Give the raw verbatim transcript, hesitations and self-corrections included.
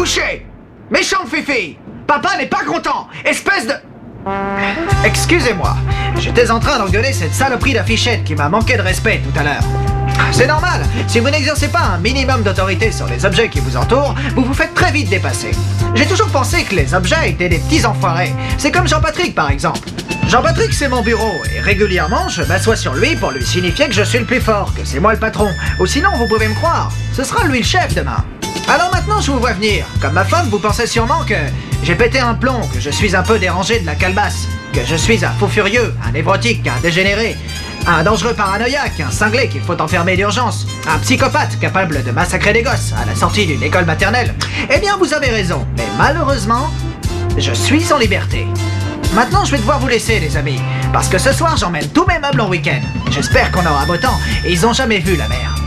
coucher! Méchante fifi! Papa n'est pas content! Espèce de... Excusez-moi, j'étais en train d'engueuler cette saloperie d'affichette qui m'a manqué de respect tout à l'heure. C'est normal, si vous n'exercez pas un minimum d'autorité sur les objets qui vous entourent, vous vous faites très vite dépasser. J'ai toujours pensé que les objets étaient des petits enfoirés. C'est comme Jean-Patrick par exemple. Jean-Patrick c'est mon bureau, et régulièrement je m'assois sur lui pour lui signifier que je suis le plus fort, que c'est moi le patron. Ou sinon vous pouvez me croire, ce sera lui le chef demain. Alors maintenant je vous vois venir. Comme ma femme, vous pensez sûrement que j'ai pété un plomb, que je suis un peu dérangé de la calebasse, que je suis un fou furieux, un névrotique, un dégénéré, un dangereux paranoïaque, un cinglé qu'il faut enfermer d'urgence, un psychopathe capable de massacrer des gosses à la sortie d'une école maternelle. Eh bien vous avez raison, mais malheureusement, je suis en liberté. Maintenant je vais devoir vous laisser les amis, parce que ce soir j'emmène tous mes meubles en week-end. J'espère qu'on aura beau temps, et ils ont jamais vu la mer.